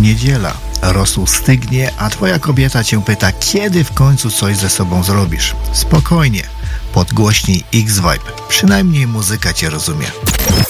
niedziela, rosół stygnie, a twoja kobieta cię pyta, kiedy w końcu coś ze sobą zrobisz. Spokojnie, podgłośnij X-Vibe, przynajmniej muzyka cię rozumie.